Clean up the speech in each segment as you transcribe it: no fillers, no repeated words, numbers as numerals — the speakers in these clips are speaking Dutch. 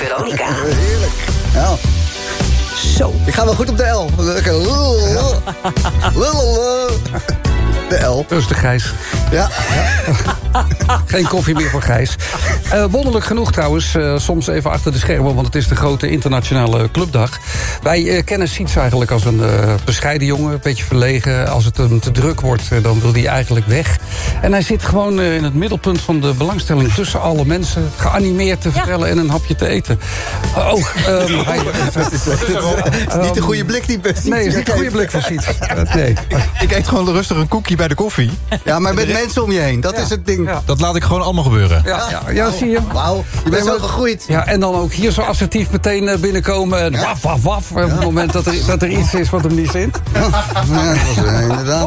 Veronica. Heerlijk. Ja. Zo. Ik ga wel goed op de L. Lekker. De L. Rustig, Gijs. Ja. Geen koffie meer voor Gijs. Wonderlijk genoeg trouwens, soms even achter de schermen... want het is de grote internationale clubdag. Wij kennen Siets eigenlijk als een bescheiden jongen... een beetje verlegen. Als het hem te druk wordt, dan wil hij eigenlijk weg. En hij zit gewoon in het middelpunt van de belangstelling... tussen alle mensen, geanimeerd te vertellen en een hapje te eten. Het is niet de goede blik die Siets. Nee, het is niet de goede blik van Siets. Nee. Ik eet gewoon rustig een koekje bij de koffie. Ja, maar met mensen om je heen. Dat is het ding. Ja. Dat laat ik gewoon allemaal gebeuren. Ja, zie je. Wauw, je bent zo gegroeid. Ja, en dan ook hier zo assertief meteen binnenkomen. En waf, waf, waf. Op het moment dat er iets is wat hem niet zint. Ja, dat was inderdaad.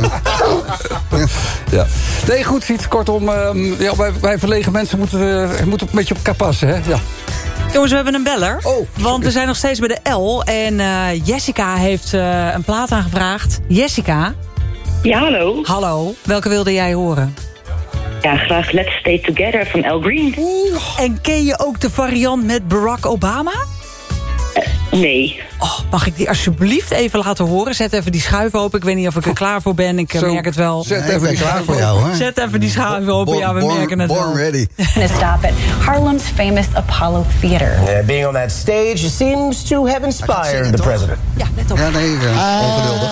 Ja. Nee, goed, Siets. Kortom, wij verlegen mensen moeten een beetje op elkaar passen. Hè? Ja. Jongens, we hebben een beller. Oh, want we zijn nog steeds bij de L. En Jessica heeft een plaat aangevraagd. Jessica. Ja, hallo. Hallo. Welke wilde jij horen? Ja, graag Let's Stay Together van Al Green. En ken je ook de variant met Barack Obama? Nee. Oh, mag ik die alsjeblieft even laten horen? Zet even die schuif open. Ik weet niet of ik er klaar voor ben. Ik merk het wel. Zet even die klaar voor jou, hè? Zet even die schuif open. Ja, we merken het wel. Born ready. A stop at Harlem's famous Apollo Theater. Being on that stage seems to have inspired the president. Ja, let op. Ja, nee, ongeduldig.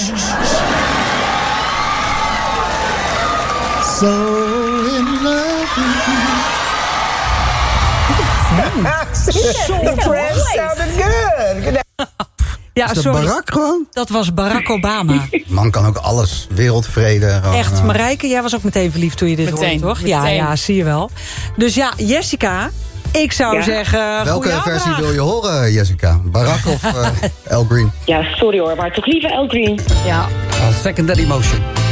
So in love with The press sounded good. Ja, Is dat sorry. Barack gewoon? Dat was Barack Obama. Man kan ook alles. Wereldvrede. Gewoon, Echt, Marijke, jij was ook meteen verliefd toen je dit hoorde, toch? Ja, zie je wel. Dus ja, Jessica, ik zou zeggen... Welke goeie versie aanvraag. wil je horen, Jessica? Barack of Al Green? Ja, sorry hoor, maar toch liever Al Green. Ja. Second that emotion.